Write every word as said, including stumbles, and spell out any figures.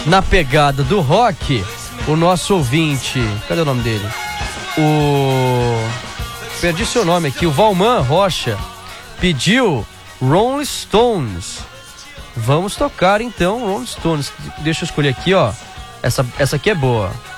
na pegada do rock, o nosso ouvinte, cadê o nome dele? O... Perdi seu nome aqui, o Valman Rocha, pediu Rolling Stones. Vamos tocar então Rolling Stones. Deixa eu escolher aqui, ó. Essa, essa aqui é boa.